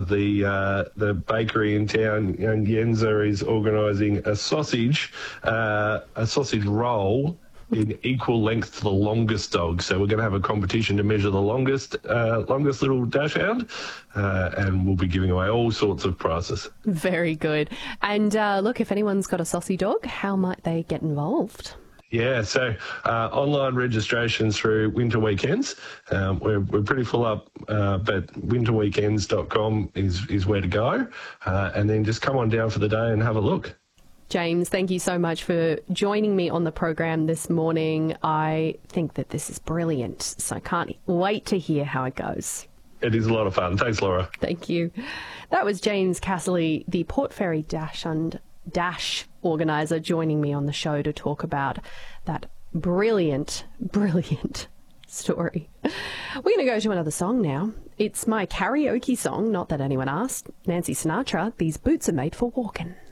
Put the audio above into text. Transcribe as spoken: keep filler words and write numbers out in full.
the uh, the bakery in town, you know, Yenza, is organising a sausage, uh, a sausage roll in equal length to the longest dog. So we're going to have a competition to measure the longest uh, longest little dachshund, uh, and we'll be giving away all sorts of prizes. Very good. And uh, look, if anyone's got a saucy dog, how might they get involved? Yeah, so uh, online registrations through Winter Weekends. Um, we're, we're pretty full up, uh, but winter weekends dot com is, is where to go. Uh, and then just come on down for the day and have a look. James, thank you so much for joining me on the program this morning. I think that this is brilliant, so I can't wait to hear how it goes. It is a lot of fun. Thanks, Laura. Thank you. That was James Casserly, the Port Fairy Dachshund Dash organiser, joining me on the show to talk about that brilliant, brilliant story. We're going to go to another song now. It's my karaoke song, not that anyone asked. Nancy Sinatra, These Boots Are Made for Walking.